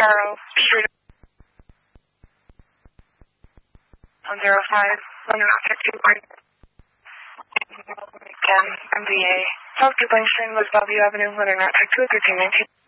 Arrow Street 105, London Traffic 2.10 MVA. South 2.9 West Bellevue Avenue, London Traffic 2, 1319.